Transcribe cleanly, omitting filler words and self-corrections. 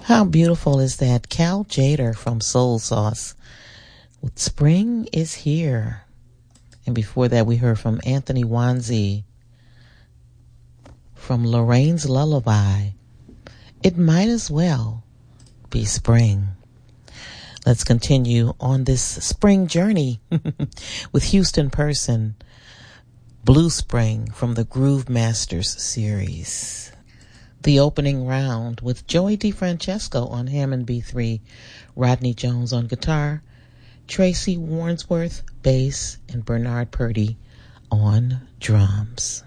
How beautiful is that? Cal Jader from Soul Sauce with Spring is Here. And before that, we heard from Anthony Wanzi from Lorraine's Lullaby. It might as well be spring. Let's continue on this spring journey with Houston Person, Blue Spring from the Groove Masters series. The opening round with Joey DeFrancesco on Hammond B3, Rodney Jones on guitar, Tracy Warnsworth bass, and Bernard Purdy on drums.